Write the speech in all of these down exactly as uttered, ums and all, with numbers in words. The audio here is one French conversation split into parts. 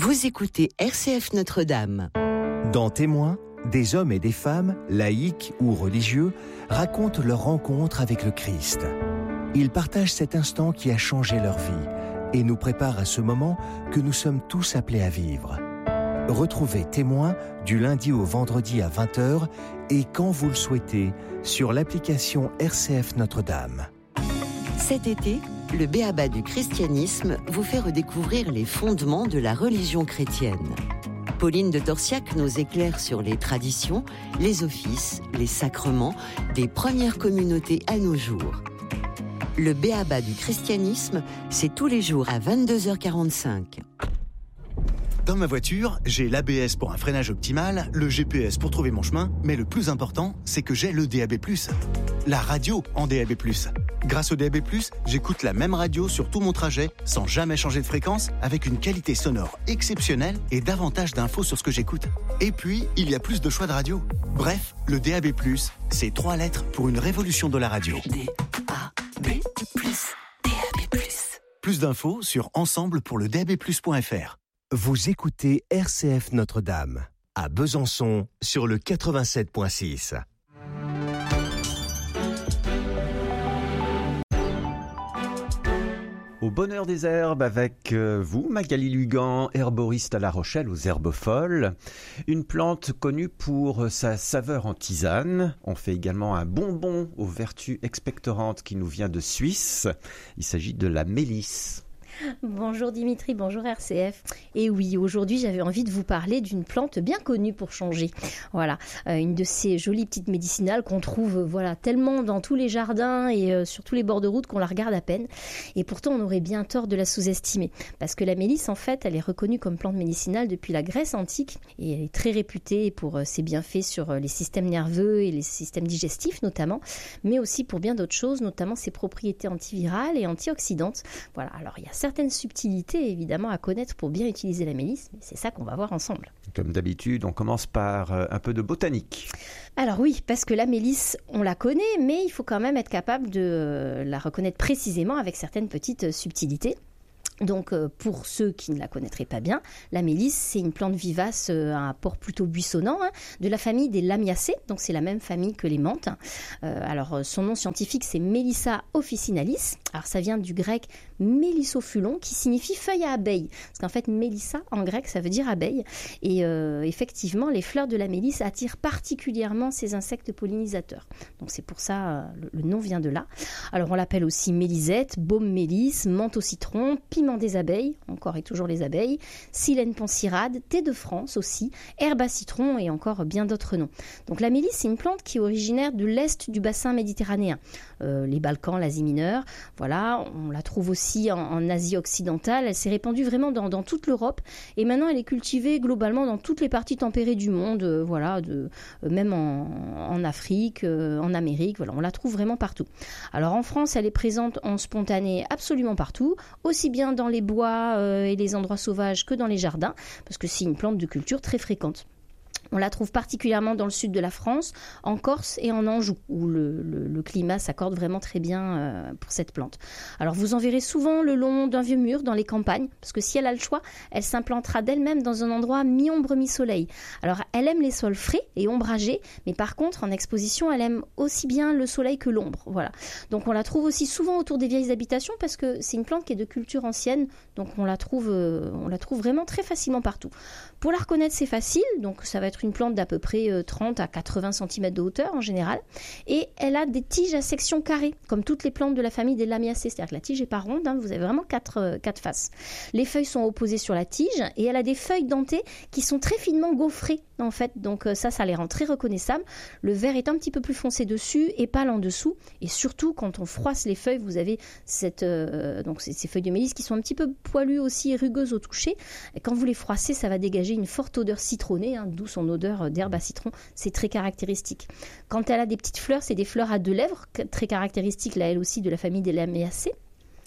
Vous écoutez R C F Notre-Dame. Dans Témoins, des hommes et des femmes, laïcs ou religieux, racontent leur rencontre avec le Christ. Ils partagent cet instant qui a changé leur vie et nous préparent à ce moment que nous sommes tous appelés à vivre. Retrouvez Témoins du lundi au vendredi à vingt heures et quand vous le souhaitez sur l'application R C F Notre-Dame. Cet été, le B.A.B.A. du christianisme vous fait redécouvrir les fondements de la religion chrétienne. Pauline de Torsiac nous éclaire sur les traditions, les offices, les sacrements des premières communautés à nos jours. Le B.A.B.A. du christianisme, c'est tous les jours à vingt-deux heures quarante-cinq. Dans ma voiture, j'ai l'A B S pour un freinage optimal, le G P S pour trouver mon chemin, mais le plus important, c'est que j'ai le D A B plus. La radio en D A B plus. Grâce au D A B plus, j'écoute la même radio sur tout mon trajet, sans jamais changer de fréquence, avec une qualité sonore exceptionnelle et davantage d'infos sur ce que j'écoute. Et puis, il y a plus de choix de radio. Bref, le D A B plus, c'est trois lettres pour une révolution de la radio. D A B plus, D A B plus. Plus d'infos sur ensemble pour le D A B plus point F R. Vous écoutez R C F Notre-Dame, à Besançon, sur le quatre-vingt-sept virgule six. Au bonheur des herbes avec vous, Magali Lugan, herboriste à La Rochelle aux herbes folles. Une plante connue pour sa saveur en tisane. On fait également un bonbon aux vertus expectorantes qui nous vient de Suisse. Il s'agit de la mélisse. Bonjour Dimitri, bonjour R C F. Et oui, aujourd'hui j'avais envie de vous parler d'une plante bien connue pour changer. Voilà, euh, une de ces jolies petites médicinales qu'on trouve euh, voilà, tellement dans tous les jardins et euh, sur tous les bords de route qu'on la regarde à peine. Et pourtant on aurait bien tort de la sous-estimer. Parce que la mélisse en fait, elle est reconnue comme plante médicinale depuis la Grèce antique et elle est très réputée pour euh, ses bienfaits sur euh, les systèmes nerveux et les systèmes digestifs notamment, mais aussi pour bien d'autres choses, notamment ses propriétés antivirales et antioxydantes. Voilà, alors il y a certaines subtilités évidemment à connaître pour bien utiliser la mélisse, mais c'est ça qu'on va voir ensemble. Comme d'habitude, on commence par un peu de botanique. Alors oui, parce que la mélisse, on la connaît, mais il faut quand même être capable de la reconnaître précisément avec certaines petites subtilités. Donc pour ceux qui ne la connaîtraient pas bien, la mélisse c'est une plante vivace à un port plutôt buissonnant, hein, de la famille des Lamiacées, donc c'est la même famille que les menthes. Euh, alors son nom scientifique c'est Melissa officinalis, alors ça vient du grec mélissopulon qui signifie feuille à abeille, parce qu'en fait Mélissa en grec ça veut dire abeille, et euh, effectivement les fleurs de la mélisse attirent particulièrement ces insectes pollinisateurs, donc c'est pour ça euh, le, le nom vient de là. Alors on l'appelle aussi mélisette, baume mélisse, menthe au citron, piment des abeilles, encore et toujours les abeilles, silène pensirade, thé de France aussi, herbe à citron et encore bien d'autres noms. Donc la mélisse, c'est une plante qui est originaire de l'est du bassin méditerranéen, euh, les Balkans, l'Asie mineure, voilà, on la trouve aussi en, en Asie occidentale, elle s'est répandue vraiment dans, dans toute l'Europe et maintenant elle est cultivée globalement dans toutes les parties tempérées du monde, euh, voilà, de, euh, même en, en Afrique, euh, en Amérique, voilà, on la trouve vraiment partout. Alors en France, elle est présente en spontané absolument partout, aussi bien dans les bois euh, et les endroits sauvages que dans les jardins, parce que c'est une plante de culture très fréquente. On la trouve particulièrement dans le sud de la France, en Corse et en Anjou, où le, le, le climat s'accorde vraiment très bien euh, pour cette plante. Alors vous en verrez souvent le long d'un vieux mur dans les campagnes, parce que si elle a le choix, elle s'implantera d'elle-même dans un endroit mi-ombre mi-soleil. Alors elle aime les sols frais et ombragés, mais par contre en exposition, elle aime aussi bien le soleil que l'ombre. Voilà. Donc on la trouve aussi souvent autour des vieilles habitations, parce que c'est une plante qui est de culture ancienne, donc on la trouve, euh, on la trouve vraiment très facilement partout. Pour la reconnaître, c'est facile, donc ça va être une plante d'à peu près trente à quatre-vingts centimètres de hauteur en général, et elle a des tiges à section carrée, comme toutes les plantes de la famille des Lamiacées, c'est-à-dire que la tige n'est pas ronde, hein, vous avez vraiment quatre, euh, quatre faces. Les feuilles sont opposées sur la tige, et elle a des feuilles dentées qui sont très finement gaufrées, en fait, donc euh, ça, ça les rend très reconnaissables. Le vert est un petit peu plus foncé dessus et pâle en dessous, et surtout, quand on froisse les feuilles, vous avez cette, euh, donc ces, ces feuilles de mélisse qui sont un petit peu poilues aussi et rugueuses au toucher, et quand vous les froissez, ça va dégager une forte odeur citronnée, hein, d'où son odeur d'herbe à citron, c'est très caractéristique. Quand elle a des petites fleurs, c'est des fleurs à deux lèvres, très caractéristiques là elle aussi de la famille des Lamiacées.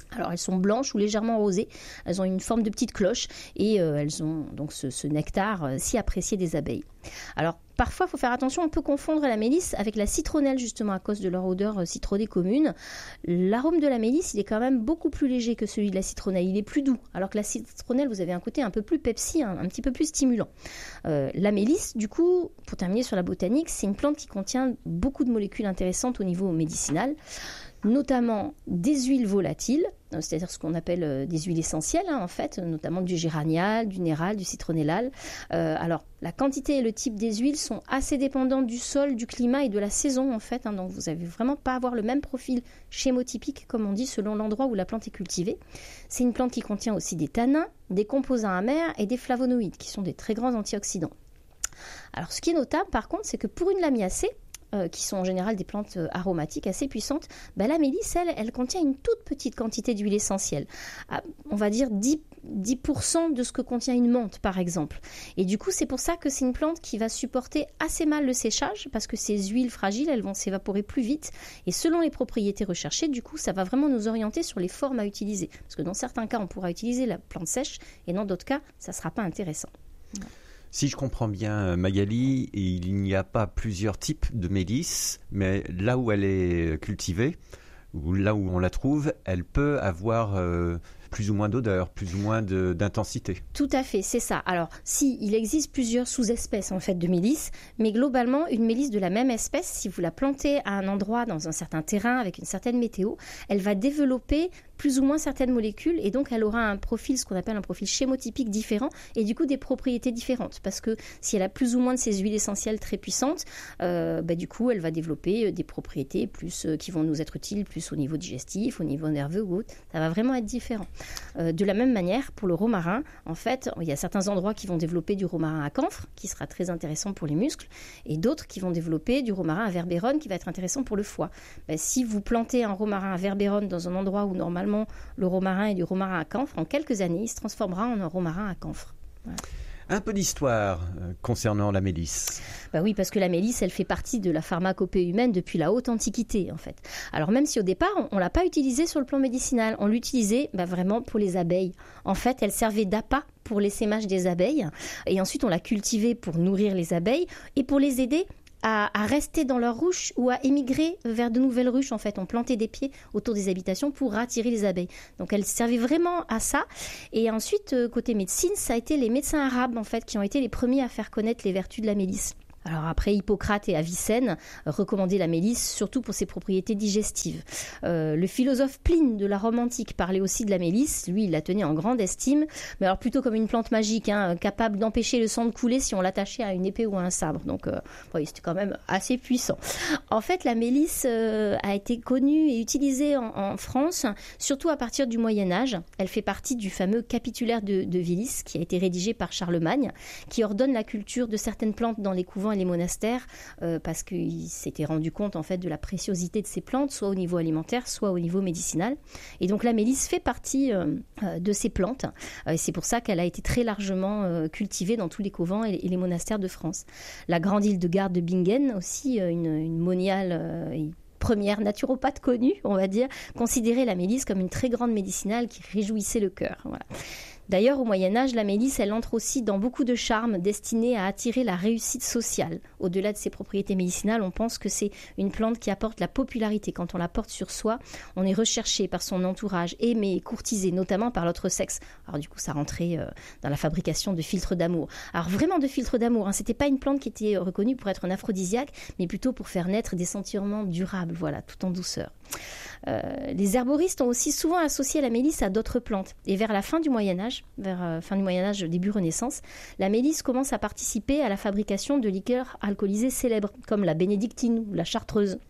Alors elles sont blanches ou légèrement rosées, elles ont une forme de petite cloche et euh, elles ont donc ce, ce nectar euh, si apprécié des abeilles. Alors parfois il faut faire attention, on peut confondre la mélisse avec la citronnelle justement à cause de leur odeur euh, citronnée commune. L'arôme de la mélisse il est quand même beaucoup plus léger que celui de la citronnelle, il est plus doux, alors que la citronnelle vous avez un côté un peu plus Pepsi, un, un petit peu plus stimulant. Euh, la mélisse du coup, pour terminer sur la botanique, c'est une plante qui contient beaucoup de molécules intéressantes au niveau médicinal, notamment des huiles volatiles, c'est-à-dire ce qu'on appelle des huiles essentielles, hein, en fait, notamment du géranial, du néral, du citronnellal. Euh, alors, la quantité et le type des huiles sont assez dépendants du sol, du climat et de la saison, en fait. Hein, donc, vous n'avez vraiment pas à avoir le même profil schémotypique, comme on dit, selon l'endroit où la plante est cultivée. C'est une plante qui contient aussi des tanins, des composants amers et des flavonoïdes, qui sont des très grands antioxydants. Alors, ce qui est notable, par contre, c'est que pour une lamiacée, Euh, qui sont en général des plantes euh, aromatiques assez puissantes, bah, la mélisse, elle, elle contient une toute petite quantité d'huile essentielle. Ah, on va dire dix, dix pour cent de ce que contient une menthe, par exemple. Et du coup, c'est pour ça que c'est une plante qui va supporter assez mal le séchage, parce que ces huiles fragiles, elles vont s'évaporer plus vite. Et selon les propriétés recherchées, du coup, ça va vraiment nous orienter sur les formes à utiliser. Parce que dans certains cas, on pourra utiliser la plante sèche, et dans d'autres cas, ça ne sera pas intéressant. Ouais. Si je comprends bien, Magali, il n'y a pas plusieurs types de mélisse, mais là où elle est cultivée, ou là où on la trouve, elle peut avoir euh, plus ou moins d'odeur, plus ou moins de, d'intensité. Tout à fait, c'est ça. Alors, si, il existe plusieurs sous-espèces en fait de mélisse, mais globalement, une mélisse de la même espèce, si vous la plantez à un endroit dans un certain terrain avec une certaine météo, elle va développer plus ou moins certaines molécules et donc elle aura un profil, ce qu'on appelle un profil schémotypique différent et du coup des propriétés différentes parce que si elle a plus ou moins de ces huiles essentielles très puissantes, euh, bah, du coup elle va développer des propriétés plus euh, qui vont nous être utiles plus au niveau digestif, au niveau nerveux ou autre. Ça va vraiment être différent. Euh, de la même manière pour le romarin, en fait il y a certains endroits qui vont développer du romarin à camphre qui sera très intéressant pour les muscles et d'autres qui vont développer du romarin à verbérone qui va être intéressant pour le foie. Bah, si vous plantez un romarin à verbérone dans un endroit où normalement le romarin est du romarin à camphre, en quelques années, il se transformera en un romarin à camphre. Voilà. Un peu d'histoire euh, concernant la mélisse. Bah oui, parce que la mélisse, elle fait partie de la pharmacopée humaine depuis la haute antiquité, en fait. Alors même si au départ, on ne l'a pas utilisée sur le plan médicinal, on l'utilisait bah, vraiment pour les abeilles. En fait, elle servait d'appât pour l'essaimage des abeilles, et ensuite on l'a cultivée pour nourrir les abeilles et pour les aider À, à rester dans leur ruche ou à émigrer vers de nouvelles ruches. En fait, on plantait des pieds autour des habitations pour attirer les abeilles. Donc, elle servait vraiment à ça. Et ensuite, côté médecine, ça a été les médecins arabes, en fait, qui ont été les premiers à faire connaître les vertus de la mélisse. Alors après, Hippocrate et Avicenne recommandaient la mélisse surtout pour ses propriétés digestives. Euh, le philosophe Pline de la Rome antique parlait aussi de la mélisse. Lui, il la tenait en grande estime, mais alors plutôt comme une plante magique, hein, capable d'empêcher le sang de couler si on l'attachait à une épée ou à un sabre. Donc, euh, oui, c'était quand même assez puissant. En fait, la mélisse euh, a été connue et utilisée en, en France, surtout à partir du Moyen-Âge. Elle fait partie du fameux capitulaire de, de Vilis, qui a été rédigé par Charlemagne, qui ordonne la culture de certaines plantes dans les couvents et les monastères euh, parce qu'il s'était rendu compte en fait de la préciosité de ces plantes, soit au niveau alimentaire, soit au niveau médicinal. Et donc la mélisse fait partie euh, euh, de ces plantes. Euh, et c'est pour ça qu'elle a été très largement euh, cultivée dans tous les couvents et, et les monastères de France. La grande île de Garde de Bingen, aussi euh, une, une moniale euh, première naturopathe connue, on va dire, considérait la mélisse comme une très grande médicinale qui réjouissait le cœur. Voilà. D'ailleurs, au Moyen-Âge, la mélisse, elle entre aussi dans beaucoup de charmes destinés à attirer la réussite sociale. Au-delà de ses propriétés médicinales, on pense que c'est une plante qui apporte la popularité. Quand on la porte sur soi, on est recherché par son entourage, aimé et courtisé, notamment par l'autre sexe. Alors du coup, ça rentrait euh, dans la fabrication de filtres d'amour. Alors vraiment de filtres d'amour, hein. C'était pas une plante qui était reconnue pour être un aphrodisiaque, mais plutôt pour faire naître des sentiments durables, voilà, tout en douceur. Euh, les herboristes ont aussi souvent associé la mélisse à d'autres plantes. Et vers la fin du Moyen-Âge, vers euh, fin du Moyen-Âge, début Renaissance, la mélisse commence à participer à la fabrication de liqueurs alcoolisées célèbres, comme la bénédictine ou la chartreuse.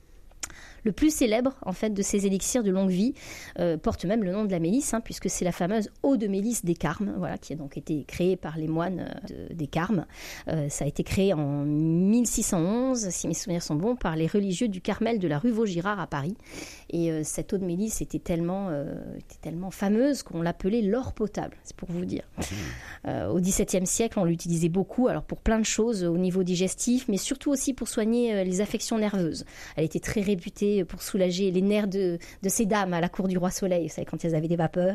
Le plus célèbre en fait de ces élixirs de longue vie euh, porte même le nom de la mélisse, hein, puisque c'est la fameuse eau de mélisse des Carmes, voilà, qui a donc été créée par les moines de, des Carmes. Euh, ça a été créé en mille six cent onze, si mes souvenirs sont bons, par les religieux du Carmel de la rue Vaugirard à Paris. Et euh, cette eau de mélisse était tellement, euh, était tellement fameuse qu'on l'appelait l'or potable, c'est pour vous dire. Euh, au dix-septième siècle, on l'utilisait beaucoup, alors pour plein de choses au niveau digestif, mais surtout aussi pour soigner euh, les affections nerveuses. Elle était très réputée utilisé pour soulager les nerfs de, de ces dames à la cour du roi Soleil, vous savez, quand elles avaient des vapeurs.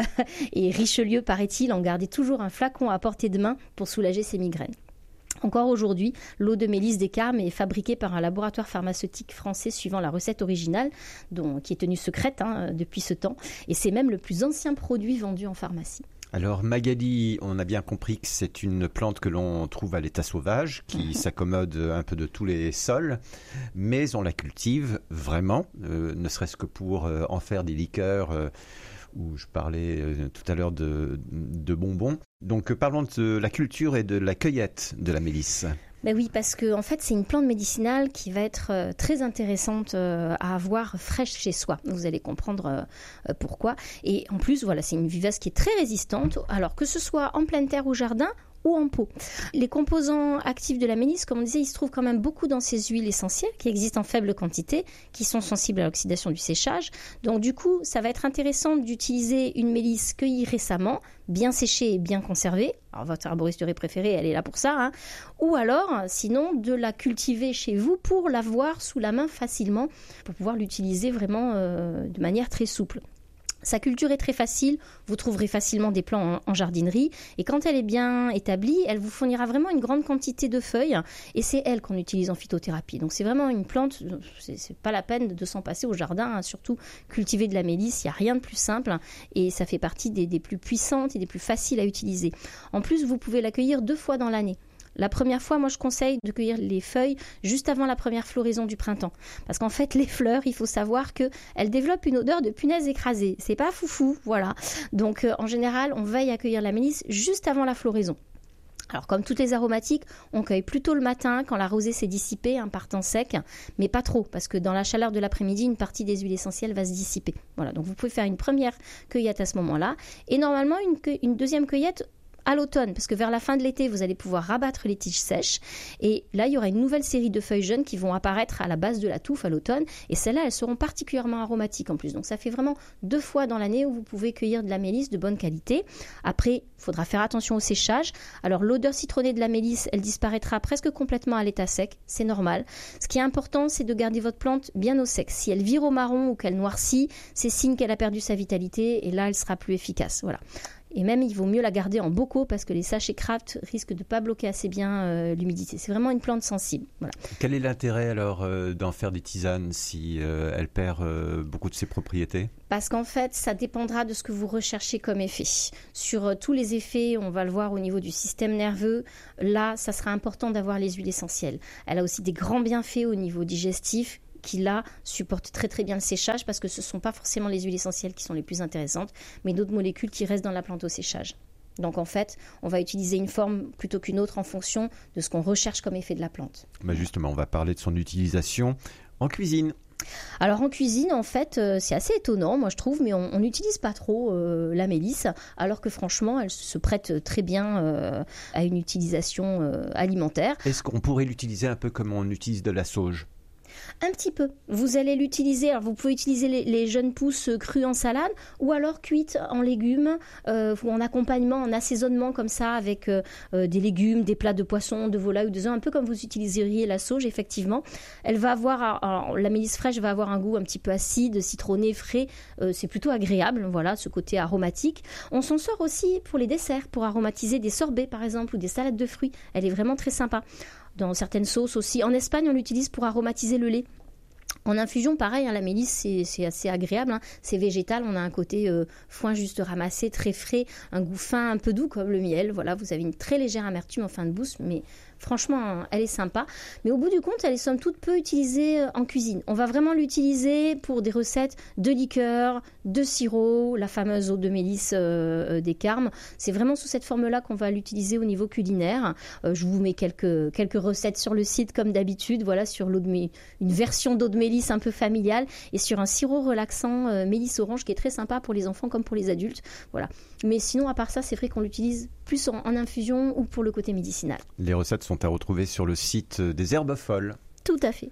Et Richelieu, paraît-il, en gardait toujours un flacon à portée de main pour soulager ses migraines. Encore aujourd'hui, l'eau de mélisse des Carmes est fabriquée par un laboratoire pharmaceutique français suivant la recette originale, dont, qui est tenue secrète hein, depuis ce temps. Et c'est même le plus ancien produit vendu en pharmacie. Alors Magali, on a bien compris que c'est une plante que l'on trouve à l'état sauvage, qui s'accommode un peu de tous les sols, mais on la cultive vraiment, euh, ne serait-ce que pour euh, en faire des liqueurs, euh, où je parlais euh, tout à l'heure de, de bonbons. Donc euh, parlons de la culture et de la cueillette de la mélisse. Ben oui, parce que en fait, c'est une plante médicinale qui va être euh, très intéressante euh, à avoir fraîche chez soi. Vous allez comprendre euh, pourquoi. Et en plus, voilà, c'est une vivace qui est très résistante. Alors que ce soit en pleine terre ou jardin, ou en pot. Les composants actifs de la mélisse, comme on disait, il se trouve quand même beaucoup dans ces huiles essentielles qui existent en faible quantité, qui sont sensibles à l'oxydation du séchage. Donc du coup, ça va être intéressant d'utiliser une mélisse cueillie récemment, bien séchée et bien conservée. Alors votre arboristerie préférée, elle est là pour ça. Hein. Ou alors, sinon, de la cultiver chez vous pour l'avoir sous la main facilement, pour pouvoir l'utiliser vraiment euh, de manière très souple. Sa culture est très facile, vous trouverez facilement des plants en, en jardinerie et quand elle est bien établie, elle vous fournira vraiment une grande quantité de feuilles et c'est elle qu'on utilise en phytothérapie. Donc c'est vraiment une plante, c'est, c'est pas la peine de s'en passer au jardin, hein. Surtout cultiver de la mélisse, il n'y a rien de plus simple et ça fait partie des, des plus puissantes et des plus faciles à utiliser. En plus, vous pouvez l'accueillir deux fois dans l'année. La première fois, moi, je conseille de cueillir les feuilles juste avant la première floraison du printemps. Parce qu'en fait, les fleurs, il faut savoir qu'elles développent une odeur de punaise écrasée. C'est pas foufou, voilà. Donc, euh, en général, on veille à cueillir la mélisse juste avant la floraison. Alors, comme toutes les aromatiques, on cueille plutôt le matin quand la rosée s'est dissipée, hein, par temps sec, mais pas trop, parce que dans la chaleur de l'après-midi, une partie des huiles essentielles va se dissiper. Voilà, donc vous pouvez faire une première cueillette à ce moment-là. Et normalement, une, cueille- une deuxième cueillette à l'automne, parce que vers la fin de l'été, vous allez pouvoir rabattre les tiges sèches. Et là, il y aura une nouvelle série de feuilles jeunes qui vont apparaître à la base de la touffe à l'automne. Et celles-là, elles seront particulièrement aromatiques en plus. Donc ça fait vraiment deux fois dans l'année où vous pouvez cueillir de la mélisse de bonne qualité. Après, il faudra faire attention au séchage. Alors l'odeur citronnée de la mélisse, elle disparaîtra presque complètement à l'état sec. C'est normal. Ce qui est important, c'est de garder votre plante bien au sec. Si elle vire au marron ou qu'elle noircit, c'est signe qu'elle a perdu sa vitalité. Et là, elle sera plus efficace. Voilà. Et même, il vaut mieux la garder en bocaux parce que les sachets Kraft risquent de ne pas bloquer assez bien euh, l'humidité. C'est vraiment une plante sensible. Voilà. Quel est l'intérêt alors euh, d'en faire des tisanes si euh, elle perd euh, beaucoup de ses propriétés ? Parce qu'en fait, ça dépendra de ce que vous recherchez comme effet. Sur euh, tous les effets, on va le voir au niveau du système nerveux. Là, ça sera important d'avoir les huiles essentielles. Elle a aussi des grands bienfaits au niveau digestif, qui là supportent très très bien le séchage parce que ce ne sont pas forcément les huiles essentielles qui sont les plus intéressantes, mais d'autres molécules qui restent dans la plante au séchage. Donc en fait, on va utiliser une forme plutôt qu'une autre en fonction de ce qu'on recherche comme effet de la plante. Bah justement, on va parler de son utilisation en cuisine. Alors en cuisine, en fait, euh, c'est assez étonnant, moi je trouve, mais on n'utilise pas trop euh, la mélisse, alors que franchement, elle se prête très bien euh, à une utilisation euh, alimentaire. Est-ce qu'on pourrait l'utiliser un peu comme on utilise de la sauge ? Un petit peu. Vous allez l'utiliser, alors vous pouvez utiliser les, les jeunes pousses crues en salade ou alors cuites en légumes euh, ou en accompagnement, en assaisonnement comme ça avec euh, euh, des légumes, des plats de poisson, de volaille ou de œufs, un peu comme vous utiliseriez la sauge effectivement. Elle va avoir, alors, la mélisse fraîche va avoir un goût un petit peu acide, citronné, frais, euh, c'est plutôt agréable, voilà, ce côté aromatique. On s'en sort aussi pour les desserts, pour aromatiser des sorbets par exemple ou des salades de fruits. Elle est vraiment très sympa. Dans certaines sauces aussi. En Espagne, on l'utilise pour aromatiser le lait. En infusion, pareil, hein, la mélisse, c'est, c'est assez agréable. Hein. C'est végétal, on a un côté euh, foin juste ramassé, très frais, un goût fin, un peu doux comme le miel. Voilà, vous avez une très légère amertume en fin de bouche, mais franchement, elle est sympa. Mais au bout du compte, elle est somme toute peu utilisée en cuisine. On va vraiment l'utiliser pour des recettes de liqueur, de sirop, la fameuse eau de mélisse euh, des Carmes. C'est vraiment sous cette forme-là qu'on va l'utiliser au niveau culinaire. Euh, je vous mets quelques, quelques recettes sur le site comme d'habitude. Voilà, sur l'eau de mé- une version d'eau de mélisse un peu familiale et sur un sirop relaxant euh, mélisse orange qui est très sympa pour les enfants comme pour les adultes. Voilà. Mais sinon, à part ça, c'est vrai qu'on l'utilise plus en, en infusion ou pour le côté médicinal. Les recettes sont à retrouver sur le site des Herbes Folles. Tout à fait.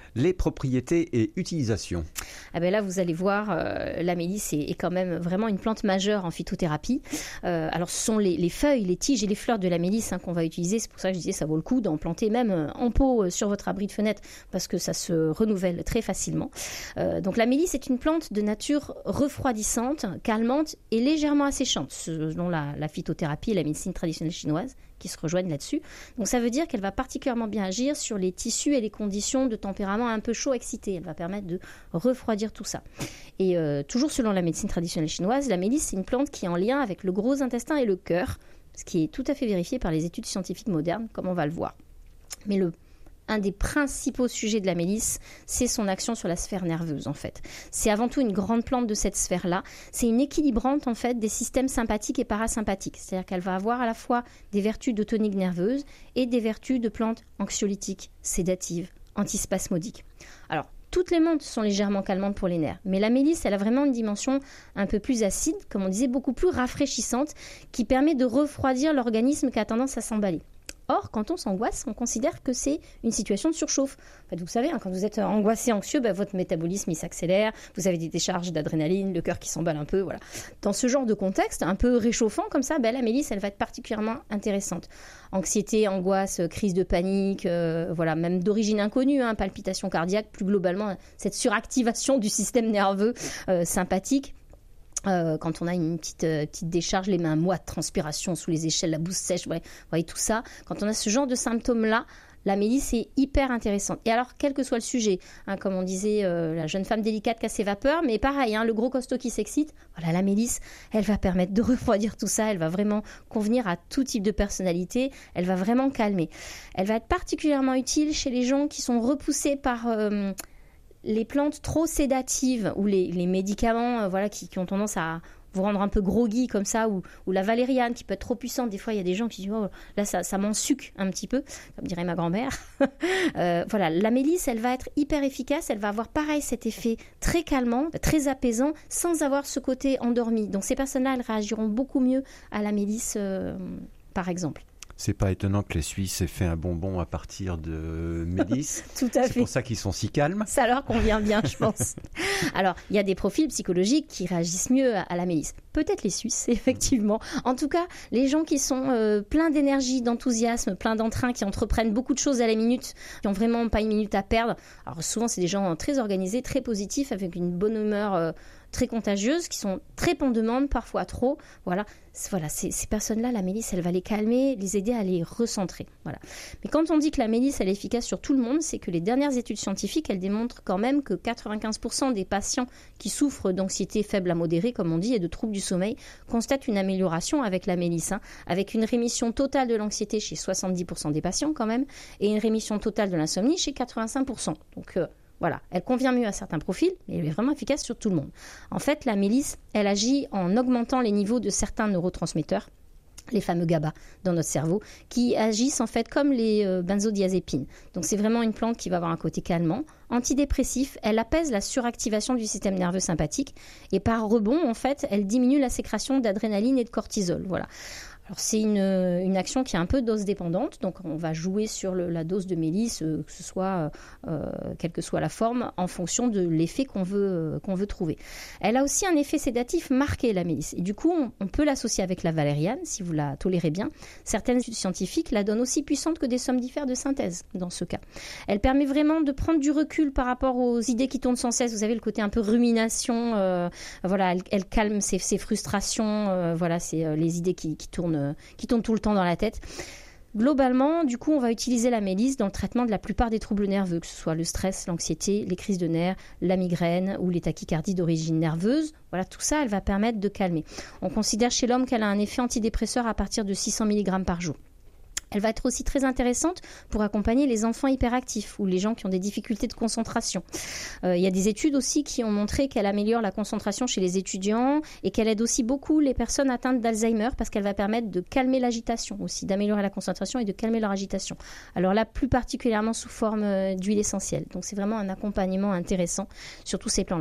Les propriétés et utilisations. Ah ben là, vous allez voir, euh, la mélisse est, est quand même vraiment une plante majeure en phytothérapie. Euh, alors, ce sont les, les feuilles, les tiges et les fleurs de la mélisse hein, qu'on va utiliser. C'est pour ça que je disais, ça vaut le coup d'en planter même en pot euh, sur votre abri de fenêtre parce que ça se renouvelle très facilement. Euh, donc, la mélisse est une plante de nature refroidissante, calmante et légèrement asséchante, selon la, la phytothérapie et la médecine traditionnelle chinoise qui se rejoignent là-dessus. Donc ça veut dire qu'elle va particulièrement bien agir sur les tissus et les conditions de tempérament un peu chaud excité. Elle va permettre de refroidir tout ça. Et euh, toujours selon la médecine traditionnelle chinoise, la mélisse, c'est une plante qui est en lien avec le gros intestin et le cœur, ce qui est tout à fait vérifié par les études scientifiques modernes, comme on va le voir. Mais le Un des principaux sujets de la mélisse, c'est son action sur la sphère nerveuse, en fait. C'est avant tout une grande plante de cette sphère-là. C'est une équilibrante, en fait, des systèmes sympathiques et parasympathiques. C'est-à-dire qu'elle va avoir à la fois des vertus de tonique nerveuse et des vertus de plante anxiolytique, sédative, antispasmodique. Alors, toutes les menthes sont légèrement calmantes pour les nerfs, mais la mélisse, elle a vraiment une dimension un peu plus acide, comme on disait, beaucoup plus rafraîchissante, qui permet de refroidir l'organisme qui a tendance à s'emballer. Or, quand on s'angoisse, on considère que c'est une situation de surchauffe. En fait, vous savez, hein, quand vous êtes angoissé, anxieux, bah, votre métabolisme il s'accélère, vous avez des décharges d'adrénaline, le cœur qui s'emballe un peu. Voilà. Dans ce genre de contexte, un peu réchauffant comme ça, bah, la mélisse, elle va être particulièrement intéressante. Anxiété, angoisse, crise de panique, euh, voilà, même d'origine inconnue, hein, palpitations cardiaques, plus globalement, cette suractivation du système nerveux euh, sympathique. Euh, quand on a une petite, euh, petite décharge, les mains moites, transpiration sous les échelles, la bouche sèche, vous voyez tout ça. Quand on a ce genre de symptômes-là, la mélisse est hyper intéressante. Et alors, quel que soit le sujet, hein, comme on disait, euh, la jeune femme délicate qui a ses vapeurs, mais pareil, hein, le gros costaud qui s'excite, voilà, la mélisse, elle va permettre de refroidir tout ça, elle va vraiment convenir à tout type de personnalité, elle va vraiment calmer. Elle va être particulièrement utile chez les gens qui sont repoussés par... Euh, les plantes trop sédatives ou les, les médicaments euh, voilà, qui, qui ont tendance à vous rendre un peu groggy comme ça, ou, ou la valériane qui peut être trop puissante. Des fois, il y a des gens qui disent oh, là, ça, ça m'ensuque un petit peu, comme dirait ma grand-mère. euh, voilà, la mélisse, elle va être hyper efficace. Elle va avoir pareil cet effet très calmant, très apaisant, sans avoir ce côté endormi. Donc, ces personnes-là, elles réagiront beaucoup mieux à la mélisse, euh, par exemple. C'est pas étonnant que les Suisses aient fait un bonbon à partir de mélisse. Tout à fait. C'est pour ça qu'ils sont si calmes. Ça leur convient bien, je pense. Alors, il y a des profils psychologiques qui réagissent mieux à la mélisse. Peut-être les Suisses, effectivement. En tout cas, les gens qui sont euh, pleins d'énergie, d'enthousiasme, pleins d'entrain, qui entreprennent beaucoup de choses à la minute, qui n'ont vraiment pas une minute à perdre. Alors, souvent, c'est des gens très organisés, très positifs, avec une bonne humeur euh, très contagieuse, qui sont très en demande, parfois trop. Voilà. Voilà, ces, ces personnes-là, la mélisse, elle va les calmer, les aider à les recentrer. Voilà. Mais quand on dit que la mélisse, elle est efficace sur tout le monde, c'est que les dernières études scientifiques, elles démontrent quand même que quatre-vingt-quinze pour cent des patients qui souffrent d'anxiété faible à modérée, comme on dit, et de troubles du sommeil, constatent une amélioration avec la mélisse, hein, avec une rémission totale de l'anxiété chez soixante-dix pour cent des patients quand même, et une rémission totale de l'insomnie chez quatre-vingt-cinq pour cent. Donc, euh, voilà, elle convient mieux à certains profils, mais elle est vraiment efficace sur tout le monde. En fait, la mélisse, elle agit en augmentant les niveaux de certains neurotransmetteurs, les fameux GABA dans notre cerveau, qui agissent en fait comme les euh, benzodiazépines. Donc c'est vraiment une plante qui va avoir un côté calmant, antidépressif, elle apaise la suractivation du système nerveux sympathique et par rebond, en fait, elle diminue la sécrétion d'adrénaline et de cortisol. Voilà. Alors c'est une, une action qui est un peu dose dépendante, donc on va jouer sur le, la dose de mélisse, euh, que ce soit, euh, quelle que soit la forme, en fonction de l'effet qu'on veut, euh, qu'on veut trouver. Elle a aussi un effet sédatif marqué, la mélisse, et du coup on, on peut l'associer avec la valériane, si vous la tolérez bien. Certaines études scientifiques la donnent aussi puissante que des somnifères de synthèse, dans ce cas. Elle permet vraiment de prendre du recul par rapport aux idées qui tournent sans cesse, vous avez le côté un peu rumination, euh, voilà, elle, elle calme ses, ses frustrations, euh, voilà, c'est euh, les idées qui, qui tournent qui tournent tout le temps dans la tête. Globalement, du coup, on va utiliser la mélisse dans le traitement de la plupart des troubles nerveux, que ce soit le stress, l'anxiété, les crises de nerfs, la migraine ou les tachycardies d'origine nerveuse. Voilà, tout ça, elle va permettre de calmer. On considère chez l'homme qu'elle a un effet antidépresseur à partir de six cents milligrammes par jour. Elle va être aussi très intéressante pour accompagner les enfants hyperactifs ou les gens qui ont des difficultés de concentration. Euh, il y a des études aussi qui ont montré qu'elle améliore la concentration chez les étudiants et qu'elle aide aussi beaucoup les personnes atteintes d'Alzheimer parce qu'elle va permettre de calmer l'agitation aussi, d'améliorer la concentration et de calmer leur agitation. Alors là, plus particulièrement sous forme d'huile essentielle. Donc c'est vraiment un accompagnement intéressant sur tous ces plans-là.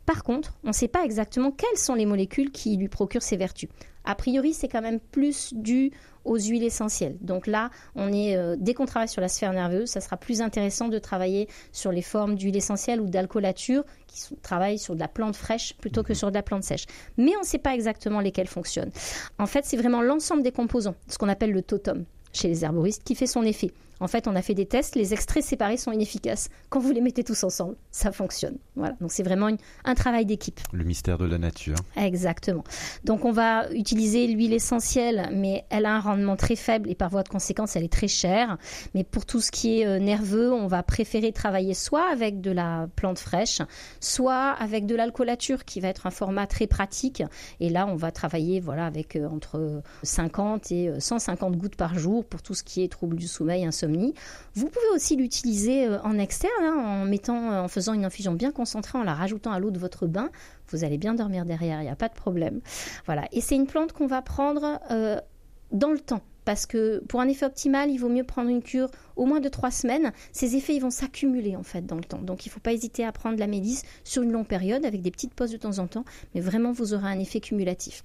Par contre, on ne sait pas exactement quelles sont les molécules qui lui procurent ces vertus. A priori, c'est quand même plus dû aux huiles essentielles. Donc là, on est, euh, dès qu'on travaille sur la sphère nerveuse, ça sera plus intéressant de travailler sur les formes d'huile essentielle ou d'alcoolature qui sont, travaillent sur de la plante fraîche plutôt que sur de la plante sèche. Mais on ne sait pas exactement lesquelles fonctionnent. En fait, c'est vraiment l'ensemble des composants, ce qu'on appelle le totum chez les herboristes, qui fait son effet. En fait, on a fait des tests, les extraits séparés sont inefficaces. Quand vous les mettez tous ensemble, ça fonctionne. Voilà. Donc c'est vraiment une, un travail d'équipe. Le mystère de la nature. Exactement. Donc on va utiliser l'huile essentielle, mais elle a un rendement très faible et par voie de conséquence, elle est très chère. Mais pour tout ce qui est euh, nerveux, on va préférer travailler soit avec de la plante fraîche, soit avec de l'alcoolature qui va être un format très pratique. Et là, on va travailler voilà, avec euh, entre cinquante et cent cinquante gouttes par jour pour tout ce qui est troubles du sommeil, insomnie. Vous pouvez aussi l'utiliser en externe, hein, en, mettant, en faisant une infusion bien concentrée, en la rajoutant à l'eau de votre bain. Vous allez bien dormir derrière, il n'y a pas de problème. Voilà. Et c'est une plante qu'on va prendre euh, dans le temps. Parce que pour un effet optimal, il vaut mieux prendre une cure au moins de trois semaines. Ces effets ils vont s'accumuler en fait dans le temps. Donc il ne faut pas hésiter à prendre la mélisse sur une longue période avec des petites pauses de temps en temps. Mais vraiment, vous aurez un effet cumulatif.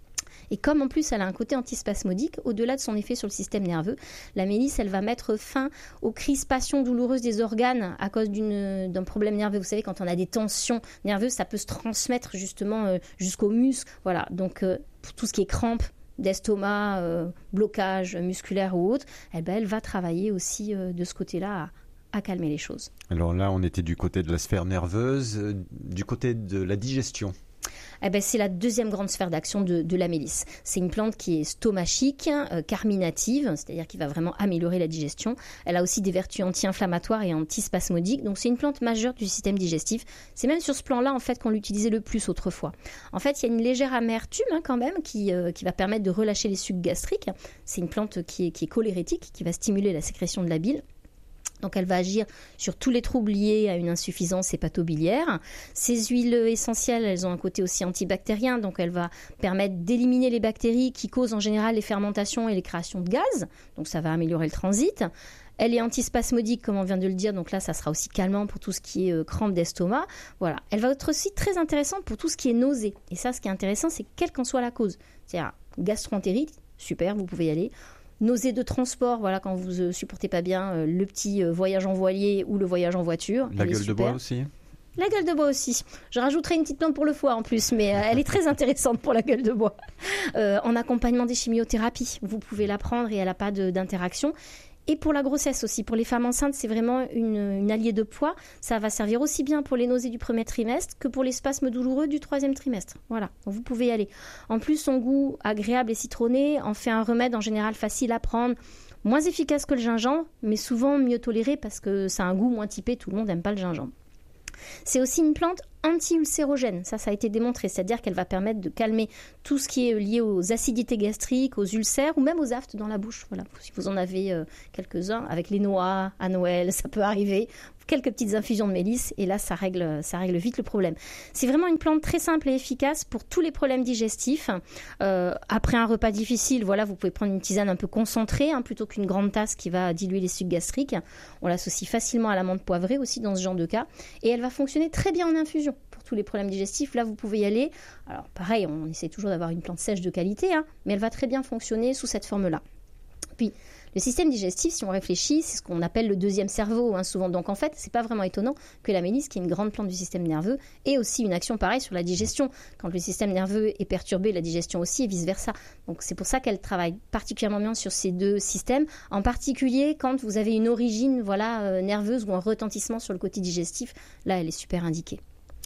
Et comme en plus elle a un côté antispasmodique, au-delà de son effet sur le système nerveux, la mélisse elle va mettre fin aux crispations douloureuses des organes à cause d'une, d'un problème nerveux. Vous savez, quand on a des tensions nerveuses, ça peut se transmettre justement euh, jusqu'aux muscles. Voilà, donc euh, pour tout ce qui est crampes d'estomac, euh, blocage musculaire ou autre, eh ben, elle va travailler aussi euh, de ce côté-là à, à calmer les choses. Alors là, on était du côté de la sphère nerveuse, euh, du côté de la digestion. Eh ben, c'est la deuxième grande sphère d'action de, de la mélisse. C'est une plante qui est stomachique, euh, carminative, c'est-à-dire qui va vraiment améliorer la digestion. Elle a aussi des vertus anti-inflammatoires et antispasmodiques, donc c'est une plante majeure du système digestif. C'est même sur ce plan-là en fait qu'on l'utilisait le plus autrefois. En fait, il y a une légère amertume hein, quand même qui, euh, qui va permettre de relâcher les sucs gastriques. C'est une plante qui est, qui est cholérétique, qui va stimuler la sécrétion de la bile. Donc elle va agir sur tous les troubles liés à une insuffisance hépatobiliaire. Ces huiles essentielles, elles ont un côté aussi antibactérien, donc elle va permettre d'éliminer les bactéries qui causent en général les fermentations et les créations de gaz. Donc ça va améliorer le transit. Elle est antispasmodique, comme on vient de le dire, donc là, ça sera aussi calmant pour tout ce qui est euh, crampes d'estomac. Voilà. Elle va être aussi très intéressante pour tout ce qui est nausée. Et ça, ce qui est intéressant, c'est quelle qu'en soit la cause. C'est-à-dire gastro-entérite, super, vous pouvez y aller. Nausées de transport, voilà, quand vous ne euh, supportez pas bien euh, le petit euh, voyage en voilier ou le voyage en voiture. La gueule de bois aussi. La gueule de bois aussi. Je rajouterai une petite plante pour le foie en plus, mais euh, elle est très intéressante pour la gueule de bois. Euh, en accompagnement des chimiothérapies, vous pouvez la prendre et elle n'a pas de, d'interaction. Et pour la grossesse aussi, pour les femmes enceintes, c'est vraiment une, une alliée de poids. Ça va servir aussi bien pour les nausées du premier trimestre que pour les spasmes douloureux du troisième trimestre. Voilà, donc vous pouvez y aller. En plus, son goût agréable et citronné en fait un remède en général facile à prendre, moins efficace que le gingembre, mais souvent mieux toléré parce que ça a un goût moins typé, tout le monde n'aime pas le gingembre. C'est aussi une plante anti-ulcérogène, ça, ça a été démontré, c'est-à-dire qu'elle va permettre de calmer tout ce qui est lié aux acidités gastriques, aux ulcères ou même aux aftes dans la bouche. Voilà, si vous en avez euh, quelques-uns, avec les noix à Noël, ça peut arriver. Quelques petites infusions de mélisse et là, ça règle, ça règle vite le problème. C'est vraiment une plante très simple et efficace pour tous les problèmes digestifs. Euh, après un repas difficile, voilà, vous pouvez prendre une tisane un peu concentrée hein, plutôt qu'une grande tasse qui va diluer les sucs gastriques. On l'associe facilement à la menthe poivrée aussi dans ce genre de cas et elle va fonctionner très bien en infusion pour tous les problèmes digestifs. Là, vous pouvez y aller. Alors, pareil, on essaie toujours d'avoir une plante sèche de qualité, hein, mais elle va très bien fonctionner sous cette forme-là. Puis, le système digestif, si on réfléchit, c'est ce qu'on appelle le deuxième cerveau, hein, souvent. Donc en fait, c'est pas vraiment étonnant que la mélisse, qui est une grande plante du système nerveux, ait aussi une action pareille sur la digestion. Quand le système nerveux est perturbé, la digestion aussi, et vice-versa. Donc c'est pour ça qu'elle travaille particulièrement bien sur ces deux systèmes, en particulier quand vous avez une origine voilà, euh, nerveuse ou un retentissement sur le côté digestif. Là, elle est super indiquée.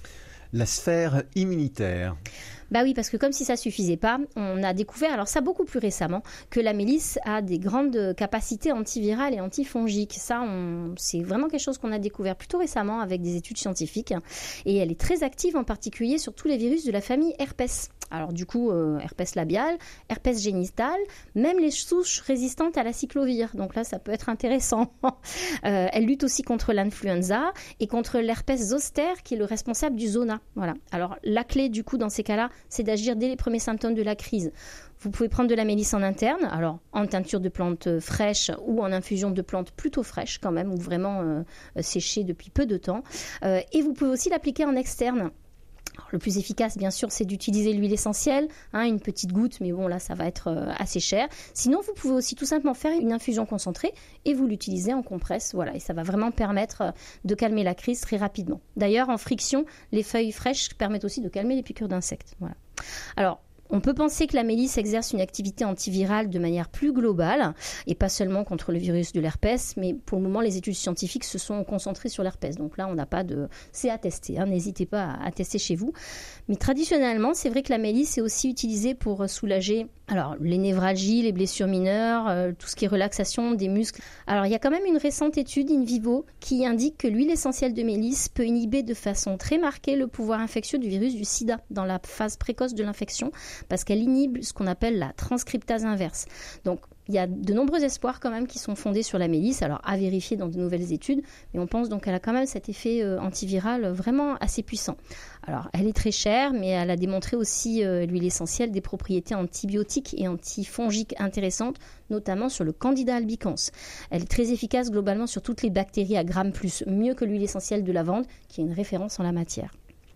La sphère immunitaire. Bah oui, parce que comme si ça suffisait pas, on a découvert, alors ça beaucoup plus récemment, que la mélisse a des grandes capacités antivirales et antifongiques. Ça, on, c'est vraiment quelque chose qu'on a découvert plutôt récemment avec des études scientifiques. Et elle est très active en particulier sur tous les virus de la famille herpès. Alors du coup, euh, herpès labial, herpès génital, même les souches résistantes à la cyclovir. Donc là, ça peut être intéressant. euh, elle lutte aussi contre l'influenza et contre l'herpès zoster, qui est le responsable du zona. Voilà. Alors la clé du coup dans ces cas-là, c'est d'agir dès les premiers symptômes de la crise. Vous pouvez prendre de la mélisse en interne, alors en teinture de plantes fraîches ou en infusion de plantes plutôt fraîches quand même, ou vraiment euh, séchées depuis peu de temps. Euh, et vous pouvez aussi l'appliquer en externe. Alors, le plus efficace, bien sûr, c'est d'utiliser l'huile essentielle, hein, une petite goutte, mais bon, là, ça va être euh, assez cher. Sinon, vous pouvez aussi tout simplement faire une infusion concentrée et vous l'utilisez en compresse, voilà, et ça va vraiment permettre euh, de calmer la crise très rapidement. D'ailleurs, en friction, les feuilles fraîches permettent aussi de calmer les piqûres d'insectes. Voilà. Alors, on peut penser que la mélisse exerce une activité antivirale de manière plus globale et pas seulement contre le virus de l'herpès, mais pour le moment, les études scientifiques se sont concentrées sur l'herpès. Donc là, on n'a pas de... C'est à tester, hein, n'hésitez pas à, à tester chez vous. Mais traditionnellement, c'est vrai que la mélisse est aussi utilisée pour soulager alors, les névralgies, les blessures mineures, euh, tout ce qui est relaxation des muscles. Alors, il y a quand même une récente étude in vivo qui indique que l'huile essentielle de mélisse peut inhiber de façon très marquée le pouvoir infectieux du virus du sida dans la phase précoce de l'infection, parce qu'elle inhibe ce qu'on appelle la transcriptase inverse. Donc, il y a de nombreux espoirs quand même qui sont fondés sur la mélisse, alors à vérifier dans de nouvelles études, mais on pense donc qu'elle a quand même cet effet euh, antiviral vraiment assez puissant. Alors, elle est très chère, mais elle a démontré aussi, euh, l'huile essentielle, des propriétés antibiotiques et antifongiques intéressantes, notamment sur le Candida albicans. Elle est très efficace globalement sur toutes les bactéries à grammes plus, mieux que l'huile essentielle de lavande, qui est une référence en la matière.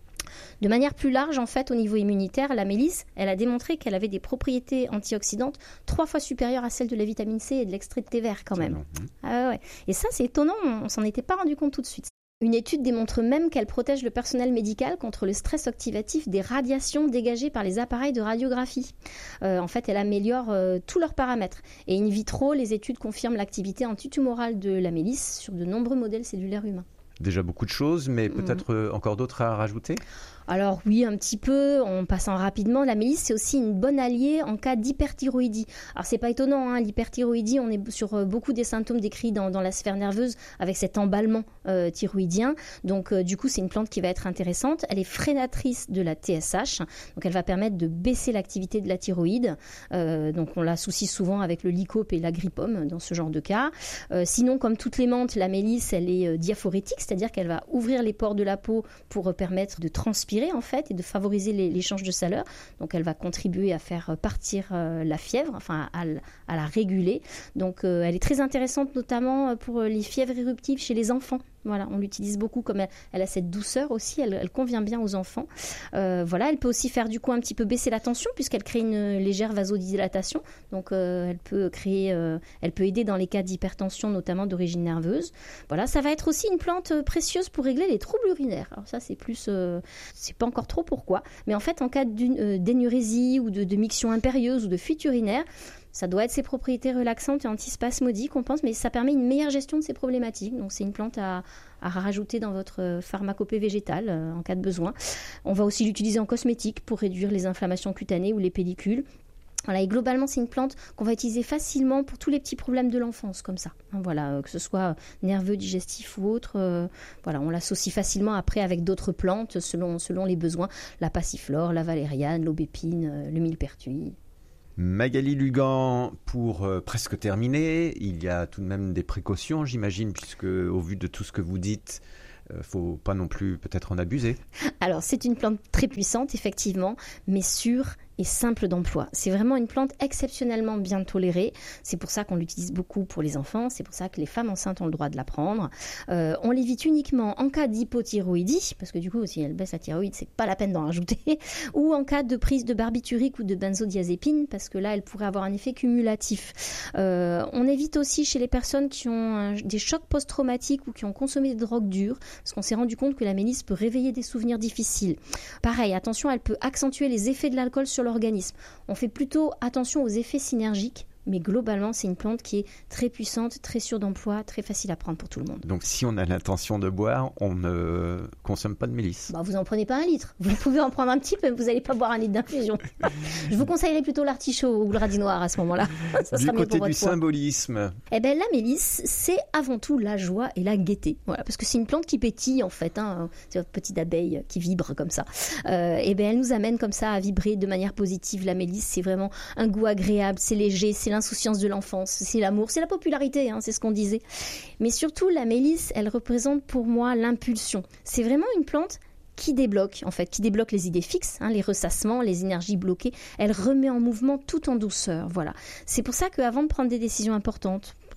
De manière plus large, en fait, au niveau immunitaire, la mélisse, elle a démontré qu'elle avait des propriétés antioxydantes trois fois supérieures à celles de la vitamine C et de l'extrait de thé vert quand même. Ah ouais. Et ça, c'est étonnant, on ne s'en était pas rendu compte tout de suite. Une étude démontre même qu'elle protège le personnel médical contre le stress oxydatif des radiations dégagées par les appareils de radiographie. Euh, en fait, elle améliore euh, tous leurs paramètres. Et in vitro, les études confirment l'activité antitumorale de la mélisse sur de nombreux modèles cellulaires humains. Déjà beaucoup de choses, mais peut-être mmh. encore d'autres à rajouter ? Alors oui, un petit peu, en passant rapidement, la mélisse, c'est aussi une bonne alliée en cas d'hyperthyroïdie. Alors c'est pas étonnant, hein, l'hyperthyroïdie, on est sur beaucoup des symptômes décrits dans, dans la sphère nerveuse avec cet emballement euh, thyroïdien. Donc euh, du coup, c'est une plante qui va être intéressante. Elle est freinatrice de la T S H, donc elle va permettre de baisser l'activité de la thyroïde. Euh, donc on l'associe souvent avec le lycope et l'agripome dans ce genre de cas. Euh, sinon, comme toutes les menthes, la mélisse, elle est euh, diaphorétique, c'est-à-dire qu'elle va ouvrir les pores de la peau pour euh, permettre de transpirer en fait et de favoriser les, l'échange de chaleur. Donc elle va contribuer à faire partir euh, la fièvre, enfin à, à la réguler. Donc euh, elle est très intéressante notamment pour les fièvres éruptives chez les enfants. Voilà, on l'utilise beaucoup comme elle, elle a cette douceur aussi, elle, elle convient bien aux enfants. Euh, voilà, elle peut aussi faire du coup un petit peu baisser la tension puisqu'elle crée une légère vasodilatation. Donc euh, elle peut créer, euh, elle peut aider dans les cas d'hypertension notamment d'origine nerveuse. Voilà, ça va être aussi une plante précieuse pour régler les troubles urinaires. Alors ça c'est plus, euh, c'est pas encore trop pourquoi, mais en fait en cas d'une, euh, d'énurésie ou de, de miction impérieuse ou de fuite urinaire, ça doit être ses propriétés relaxantes et antispasmodiques, on pense, mais ça permet une meilleure gestion de ces problématiques. Donc c'est une plante à, à rajouter dans votre pharmacopée végétale euh, en cas de besoin. On va aussi l'utiliser en cosmétique pour réduire les inflammations cutanées ou les pellicules. Voilà, et globalement, c'est une plante qu'on va utiliser facilement pour tous les petits problèmes de l'enfance, comme ça. Hein, voilà, euh, que ce soit nerveux, digestif ou autre. Euh, voilà, on l'associe facilement après avec d'autres plantes selon, selon les besoins. La passiflore, la valériane, l'aubépine, euh, le millepertuis. Magali Lugan, pour euh, presque terminer, il y a tout de même des précautions, j'imagine, puisque au vu de tout ce que vous dites, il ne faut pas non plus peut-être en abuser. Alors, c'est une plante très puissante, effectivement, mais sûre et simple d'emploi. C'est vraiment une plante exceptionnellement bien tolérée. C'est pour ça qu'on l'utilise beaucoup pour les enfants. C'est pour ça que les femmes enceintes ont le droit de la prendre. Euh, on l'évite uniquement en cas d'hypothyroïdie, parce que du coup, si elle baisse la thyroïde, c'est pas la peine d'en rajouter, ou en cas de prise de barbiturique ou de benzodiazépine, parce que là, elle pourrait avoir un effet cumulatif. Euh, on évite aussi chez les personnes qui ont un, des chocs post-traumatiques ou qui ont consommé des drogues dures, parce qu'on s'est rendu compte que la mélisse peut réveiller des souvenirs difficiles. Pareil, attention, elle peut accentuer les effets de l'alcool sur l'organisme. On fait plutôt attention aux effets synergiques, mais globalement, c'est une plante qui est très puissante, très sûre d'emploi, très facile à prendre pour tout le monde. Donc si on a l'intention de boire, on ne consomme pas de mélisse. Bah, vous n'en prenez pas un litre. Vous pouvez en prendre un petit peu, mais vous n'allez pas boire un litre d'infusion. Je vous conseillerais plutôt l'artichaut ou le radis noir à ce moment-là. Ça du côté du poids. Symbolisme. Eh ben, la mélisse, c'est avant tout la joie et la gaieté. Voilà, parce que c'est une plante qui pétille en fait. Hein. C'est votre petite abeille qui vibre comme ça. Euh, eh ben, elle nous amène comme ça à vibrer de manière positive. La mélisse, c'est vraiment un goût agréable, c'est léger, c'est l'insouciance de l'enfance, c'est l'amour, c'est la popularité, hein, c'est ce qu'on disait. Mais surtout, la mélisse, elle représente pour moi l'impulsion. C'est vraiment une plante qui débloque, en fait, qui débloque les idées fixes, hein, les ressassements, les énergies bloquées. Elle remet en mouvement tout en douceur, voilà. C'est pour ça qu'avant de prendre des décisions importantes,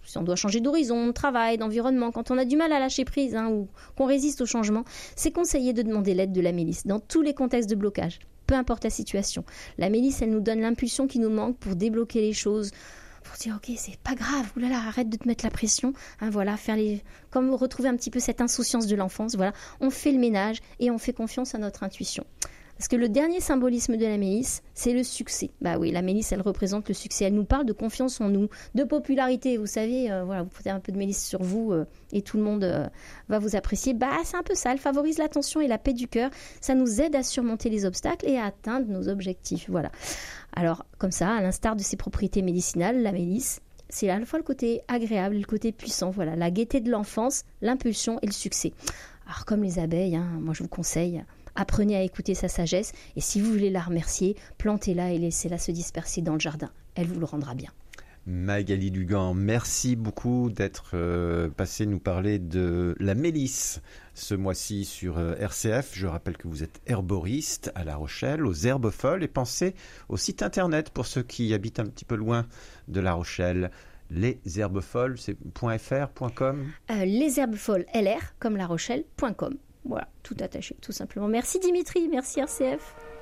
si on doit changer d'horizon, de travail, d'environnement, quand on a du mal à lâcher prise hein, ou qu'on résiste au changement, c'est conseillé de demander l'aide de la Mélice dans tous les contextes de blocage, peu importe la situation. La Mélice, elle nous donne l'impulsion qui nous manque pour débloquer les choses, pour dire ok, c'est pas grave, oulala, arrête de te mettre la pression, hein, voilà, faire les, comme retrouver un petit peu cette insouciance de l'enfance, voilà, on fait le ménage et on fait confiance à notre intuition. Parce que le dernier symbolisme de la Mélice, c'est le succès. Bah oui, la Mélice, elle représente le succès. Elle nous parle de confiance en nous, de popularité. Vous savez, euh, voilà, vous prenez un peu de Mélice sur vous euh, et tout le monde euh, va vous apprécier. Bah, c'est un peu ça. Elle favorise l'attention et la paix du cœur. Ça nous aide à surmonter les obstacles et à atteindre nos objectifs. Voilà. Alors, comme ça, à l'instar de ses propriétés médicinales, la Mélice, c'est à la fois le côté agréable et le côté puissant. Voilà, la gaieté de l'enfance, l'impulsion et le succès. Alors, comme les abeilles, hein, moi je vous conseille... Apprenez à écouter sa sagesse et si vous voulez la remercier, plantez-la et laissez-la se disperser dans le jardin. Elle vous le rendra bien. Magali Lugan, merci beaucoup d'être euh, passée nous parler de la Mélice ce mois-ci sur euh, R C F. Je rappelle que vous êtes herboriste à La Rochelle, aux Herbes Folles, et pensez au site internet pour ceux qui habitent un petit peu loin de La Rochelle. Les Herbes Folles, c'est .fr, .com euh, Les Herbes Folles, L R, comme La Rochelle, point com. Voilà, tout attaché, tout simplement. Merci Dimitri, merci R C F.